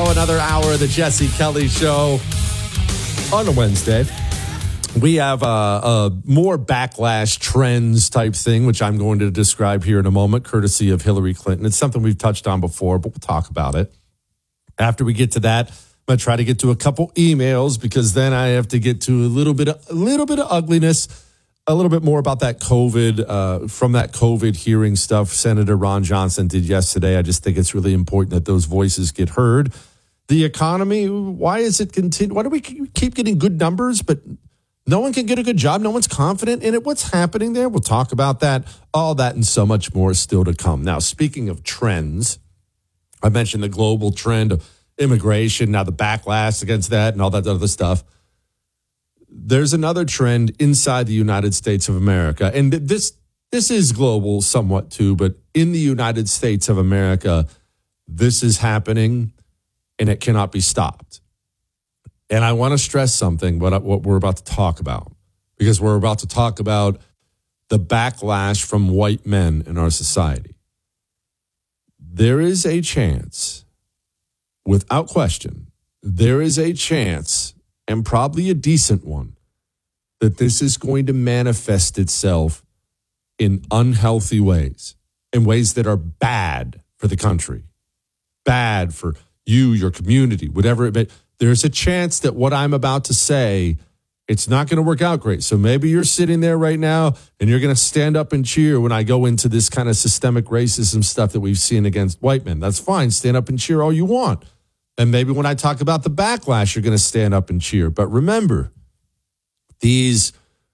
Another hour of the Jesse Kelly Show on a Wednesday. We have a more backlash trends type thing, which I'm going to describe here in a moment, courtesy of Hillary Clinton. It's something we've touched on before, but we'll talk about it. After we get to that, I'm going to try to get to a couple emails because then I have to get to a little bit of ugliness, a little bit more about that COVID, from that COVID hearing stuff Senator Ron Johnson did yesterday. I just think it's really important that those voices get heard. The economy, why is it continue? Why do we keep getting good numbers, but no one can get a good job? No one's confident in it. What's happening there? We'll talk about that, all that, and so much more still to come. Now, speaking of trends, I mentioned the global trend of immigration, now the backlash against that and all that other stuff. There's another trend inside the United States of America, and this is global somewhat too, but in the United States of America, this is happening, and it cannot be stopped. And I want to stress something, what we're about to talk about, because we're about to talk about the backlash from white men in our society. There is a chance, without question, there is a chance, and probably a decent one, that this is going to manifest itself in unhealthy ways, in ways that are bad for the country, bad for you, your community, whatever it may. There's a chance that what I'm about to say, it's not going to work out great. So maybe you're sitting there right now and you're going to stand up and cheer when I go into this kind of systemic racism stuff that we've seen against white men. That's fine. Stand up and cheer all you want. And maybe when I talk about the backlash, you're going to stand up and cheer. But remember, these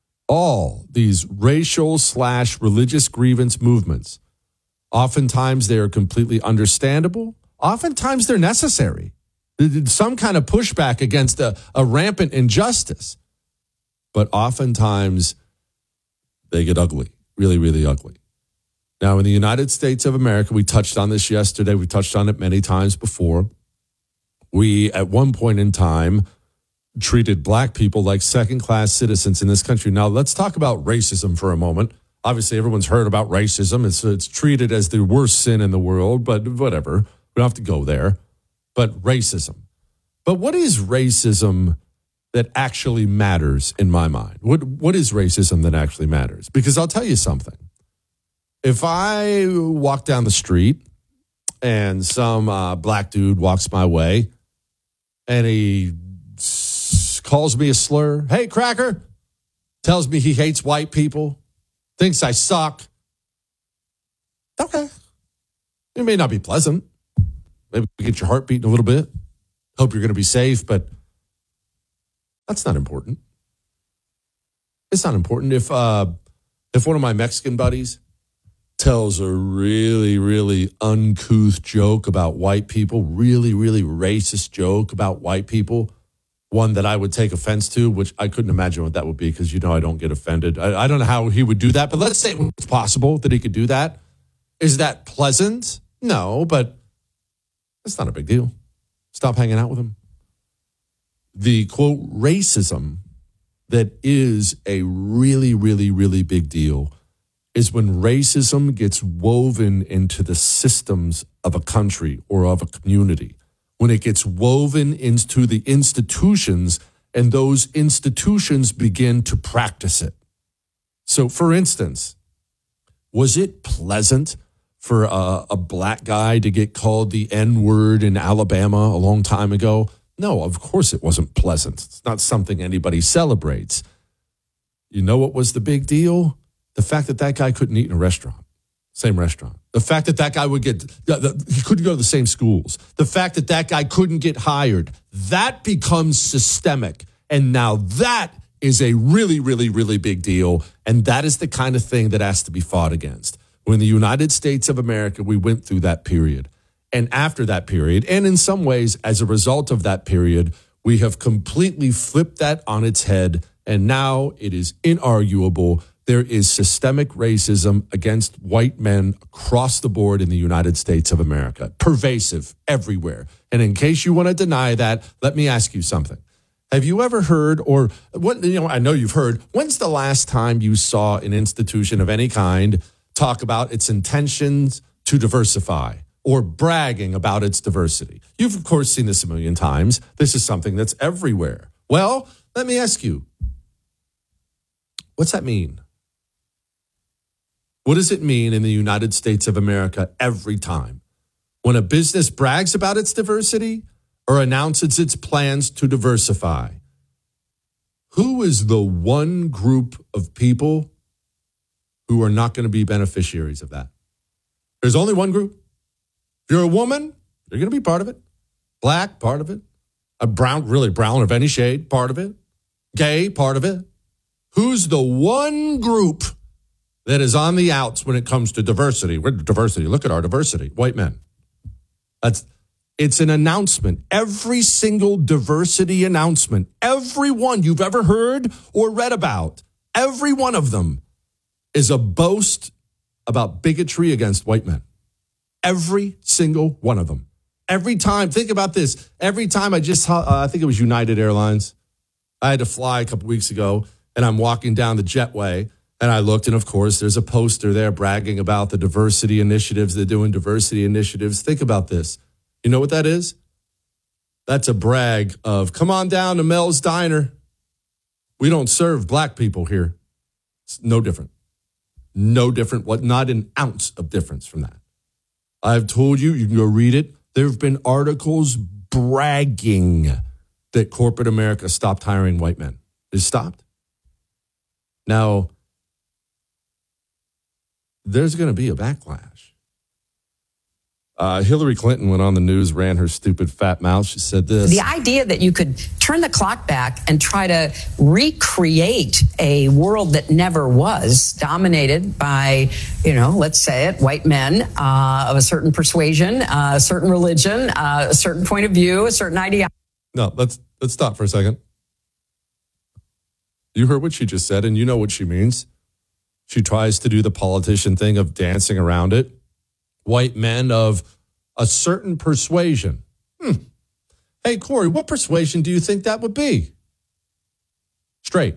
racial/religious grievance movements, oftentimes they are completely understandable. Oftentimes they're necessary. Some kind of pushback against a rampant injustice. But oftentimes they get ugly, really, really ugly. Now, in the United States of America, we touched on this yesterday. We touched on it many times before. We, at one point in time, treated black people like second-class citizens in this country. Now, let's talk about racism for a moment. Obviously, everyone's heard about racism. It's treated as the worst sin in the world, but whatever. We don't have to go there. But racism. But what is racism that actually matters in my mind? What is racism that actually matters? Because I'll tell you something. If I walk down the street and some black dude walks my way and he calls me a slur, hey, cracker, tells me he hates white people, thinks I suck, okay. It may not be pleasant. Maybe get your heart beating a little bit. Hope you're going to be safe, but that's not important. It's not important. If one of my Mexican buddies tells a really, really uncouth joke about white people, really, really racist joke about white people, one that I would take offense to, which I couldn't imagine what that would be because, I don't get offended. I don't know how he would do that, but let's say it's possible that he could do that. Is that pleasant? No, but it's not a big deal. Stop hanging out with him. The, quote, racism that is a really, really, really big deal is when racism gets woven into the systems of a country or of a community, when it gets woven into the institutions and those institutions begin to practice it. So, for instance, was it pleasant for a black guy to get called the N-word in Alabama a long time ago? No, of course it wasn't pleasant. It's not something anybody celebrates. You know what was the big deal? The fact that guy couldn't eat in a restaurant, same restaurant. The fact that guy he couldn't go to the same schools. The fact that guy couldn't get hired. That becomes systemic. And now that is a really, really, really big deal. And that is the kind of thing that has to be fought against. When the United States of America, we went through that period. And after that period, and in some ways, as a result of that period, we have completely flipped that on its head. And now it is inarguable. There is systemic racism against white men across the board in the United States of America. Pervasive everywhere. And in case you want to deny that, let me ask you something. Have you ever heard, or what? I know you've heard, when's the last time you saw an institution of any kind talk about its intentions to diversify or bragging about its diversity. You've, of course, seen this a million times. This is something that's everywhere. Well, let me ask you, what's that mean? What does it mean in the United States of America every time? When a business brags about its diversity or announces its plans to diversify, who is the one group of people who are not going to be beneficiaries of that? There's only one group. If you're a woman, you're going to be part of it. Black, part of it. A brown, really brown of any shade, part of it. Gay, part of it. Who's the one group that is on the outs when it comes to diversity? We're diversity. Look at our diversity. White men. It's an announcement. Every single diversity announcement, every one you've ever heard or read about, every one of them is a boast about bigotry against white men. Every single one of them. Every time, think about this. Every time I think it was United Airlines. I had to fly a couple weeks ago, and I'm walking down the jetway, and I looked, and of course, there's a poster there bragging about the diversity initiatives. They're doing diversity initiatives. Think about this. You know what that is? That's a brag of, come on down to Mel's Diner. We don't serve black people here. It's no different. No different. Not an ounce of difference from that. I've told you, you can go read it. There have been articles bragging that corporate America stopped hiring white men. It stopped. Now, there's going to be a backlash. Hillary Clinton went on the news, ran her stupid fat mouth. She said this. The idea that you could turn the clock back and try to recreate a world that never was, dominated by, let's say it, white men of a certain persuasion, a certain religion, a certain point of view, a certain ideology. No, let's stop for a second. You heard what she just said, and you know what she means. She tries to do the politician thing of dancing around it. White men of a certain persuasion. Hey, Corey, what persuasion do you think that would be? Straight.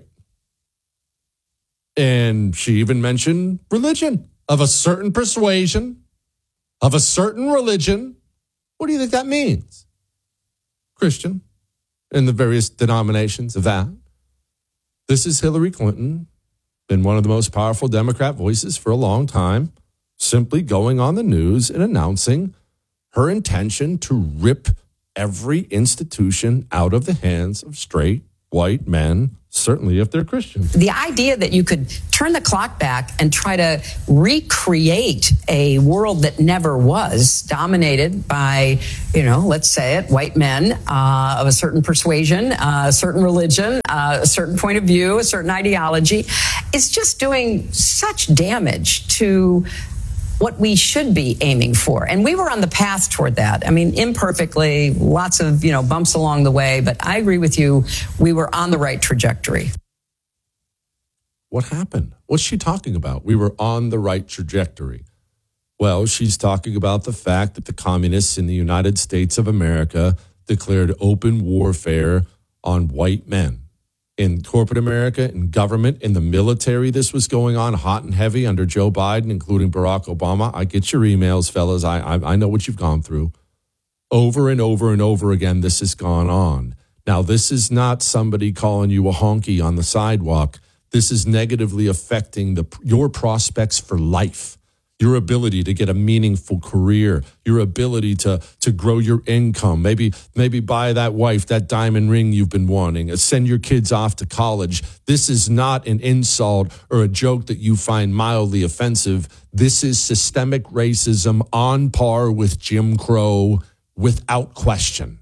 And she even mentioned religion, of a certain persuasion, of a certain religion. What do you think that means? Christian, and the various denominations of that. This is Hillary Clinton, been one of the most powerful Democrat voices for a long time, simply going on the news and announcing her intention to rip every institution out of the hands of straight white men, certainly if they're Christian. The idea that you could turn the clock back and try to recreate a world that never was, dominated by, let's say it, white men of a certain persuasion, a certain religion, a certain point of view, a certain ideology, is just doing such damage to what we should be aiming for. And we were on the path toward that. I mean, imperfectly, lots of, bumps along the way, but I agree with you. We were on the right trajectory. What happened? What's she talking about? We were on the right trajectory. Well, she's talking about the fact that the communists in the United States of America declared open warfare on white men. In corporate America, in government, in the military, this was going on hot and heavy under Joe Biden, including Barack Obama. I get your emails, fellas. I know what you've gone through. Over and over and over again, this has gone on. Now, this is not somebody calling you a honky on the sidewalk. This is negatively affecting your prospects for life. Your ability to get a meaningful career, your ability to grow your income, maybe buy that wife that diamond ring you've been wanting, send your kids off to college. This is not an insult or a joke that you find mildly offensive. This is systemic racism on par with Jim Crow without question.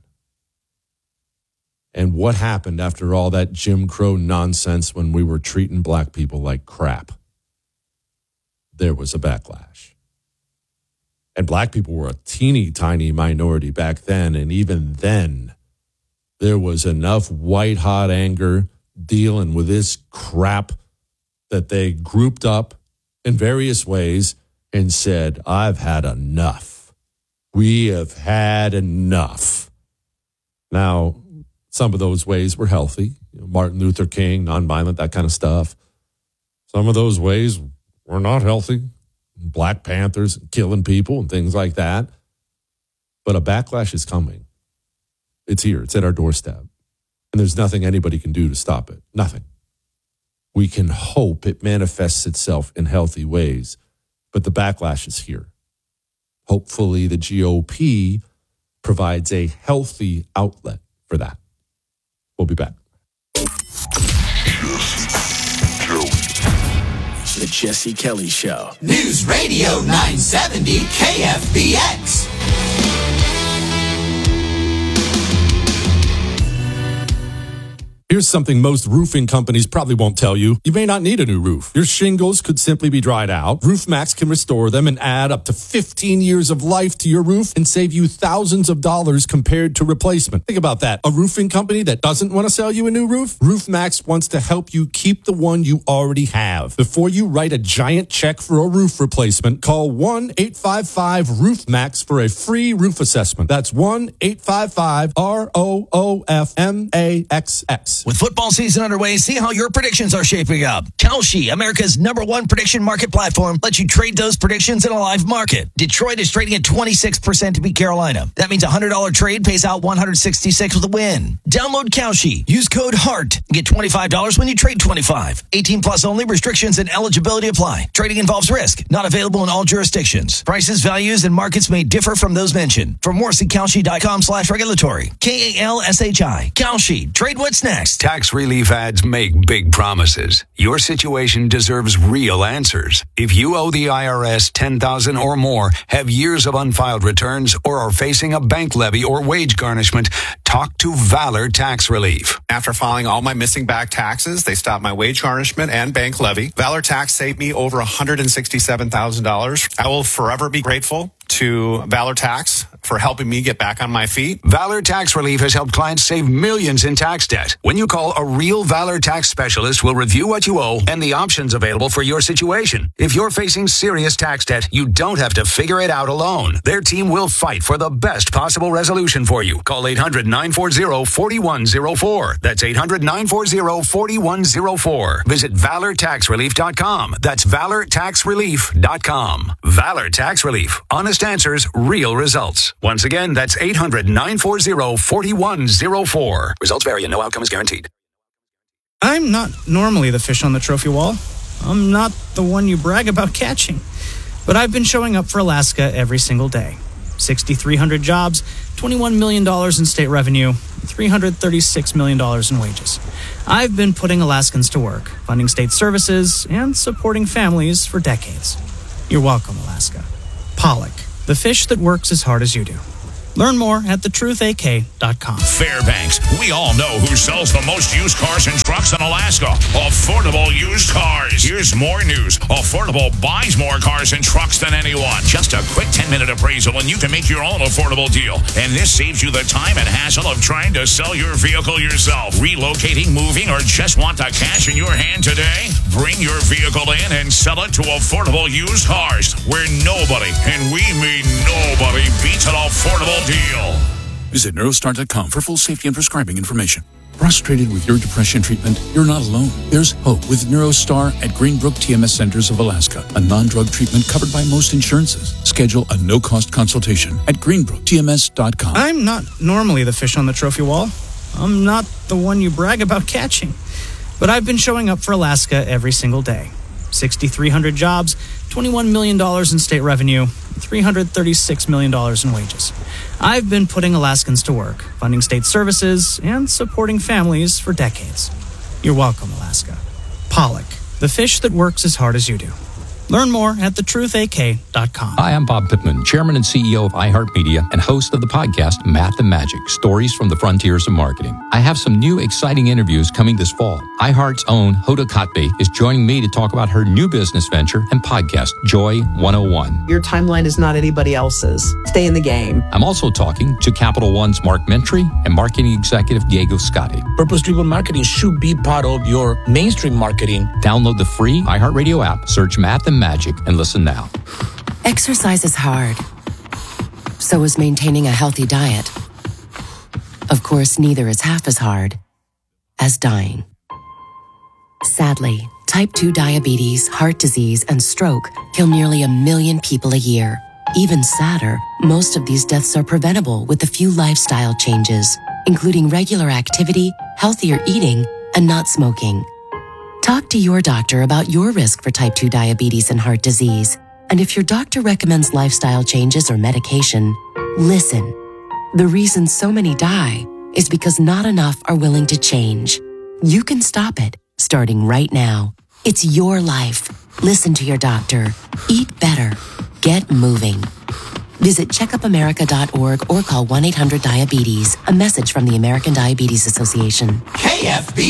And what happened after all that Jim Crow nonsense when we were treating black people like crap? There was a backlash. And black people were a teeny tiny minority back then. And even then, there was enough white hot anger dealing with this crap that they grouped up in various ways and said, I've had enough. We have had enough. Now, some of those ways were healthy. Martin Luther King, nonviolent, that kind of stuff. Some of those ways were not healthy. Black Panthers killing people and things like that. But a backlash is coming. It's here. It's at our doorstep. And there's nothing anybody can do to stop it. Nothing. We can hope it manifests itself in healthy ways, but the backlash is here. Hopefully the GOP provides a healthy outlet for that. We'll be back. The Jesse Kelly Show. News Radio 970 KFBX. Here's something most roofing companies probably won't tell you. You may not need a new roof. Your shingles could simply be dried out. RoofMax can restore them and add up to 15 years of life to your roof and save you thousands of dollars compared to replacement. Think about that. A roofing company that doesn't want to sell you a new roof? RoofMax wants to help you keep the one you already have. Before you write a giant check for a roof replacement, call 1-855-ROOFMAX for a free roof assessment. That's 1-855-ROOFMAXX. With football season underway, see how your predictions are shaping up. Kalshi, America's #1 prediction market platform, lets you trade those predictions in a live market. Detroit is trading at 26% to beat Carolina. That means a $100 trade pays out $166 with a win. Download Kalshi. Use code HEART. Get $25 when you trade 25. 18 plus only. Restrictions and eligibility apply. Trading involves risk. Not available in all jurisdictions. Prices, values, and markets may differ from those mentioned. For more, see Kalshi.com/regulatory. KALSHI. Kalshi. Trade what's next. Tax relief ads make big promises. Your situation deserves real answers. If you owe the IRS $10,000 or more, have years of unfiled returns, or are facing a bank levy or wage garnishment, talk to Valor Tax Relief. After filing all my missing back taxes, they stopped my wage garnishment and bank levy. Valor Tax saved me over $167,000. I will forever be grateful to Valor Tax for helping me get back on my feet. Valor Tax Relief has helped clients save millions in tax debt. When you call, a real Valor Tax specialist will review what you owe and the options available for your situation. If you're facing serious tax debt, you don't have to figure it out alone. Their team will fight for the best possible resolution for you. Call 800-940-4104. That's 800-940-4104. Visit ValorTaxRelief.com. That's ValorTaxRelief.com. Valor Tax Relief. Honest answers, real results. Once again, that's 800-940-4104. Results vary and no outcome is guaranteed. I'm not normally the fish on the trophy wall. I'm not the one you brag about catching. But I've been showing up for Alaska every single day. 6,300 jobs, $21 million in state revenue, $336 million in wages. I've been putting Alaskans to work, funding state services, and supporting families for decades. You're welcome, Alaska. Pollock, the fish that works as hard as you do. Learn more at thetruthak.com. Fairbanks, we all know who sells the most used cars and trucks in Alaska. Affordable Used Cars. Here's more news. Affordable buys more cars and trucks than anyone. Just a quick 10-minute appraisal and you can make your own affordable deal. And this saves you the time and hassle of trying to sell your vehicle yourself. Relocating, moving, or just want the cash in your hand today? Bring your vehicle in and sell it to Affordable Used Cars, where nobody, and we mean nobody, beats an affordable deal. Visit Neurostar.com for full safety and prescribing information. Frustrated with your depression treatment? You're not alone. There's hope with Neurostar at Greenbrook TMS Centers of Alaska, a non-drug treatment covered by most insurances. Schedule a no-cost consultation at greenbrooktms.com. I'm not normally the fish on the trophy wall. I'm not the one you brag about catching. But I've been showing up for Alaska every single day. 6,300 jobs, $21 million in state revenue, $336 million in wages. I've been putting Alaskans to work, funding state services, and supporting families for decades. You're welcome, Alaska. Pollock, the fish that works as hard as you do. Learn more at thetruthak.com. Hi, I'm Bob Pittman, Chairman and CEO of iHeartMedia and host of the podcast Math and Magic, Stories from the Frontiers of Marketing. I have some new exciting interviews coming this fall. iHeart's own Hoda Kotb is joining me to talk about her new business venture and podcast, Joy 101. Your timeline is not anybody else's. Stay in the game. I'm also talking to Capital One's Mark Mentry and marketing executive Diego Scotti. Purpose-driven marketing should be part of your mainstream marketing. Download the free iHeartRadio app, search Math and Magic, and listen now. Exercise is hard. So is maintaining a healthy diet. Of course, neither is half as hard as dying. Sadly, type 2 diabetes, heart disease, and stroke kill nearly 1 million people a year. Even sadder, most of these deaths are preventable with a few lifestyle changes, including regular activity, healthier eating, and not smoking. Talk to your doctor about your risk for type 2 diabetes and heart disease. And if your doctor recommends lifestyle changes or medication, listen. The reason so many die is because not enough are willing to change. You can stop it, starting right now. It's your life. Listen to your doctor. Eat better. Get moving. Visit checkupamerica.org or call 1-800-DIABETES. A message from the American Diabetes Association. KFB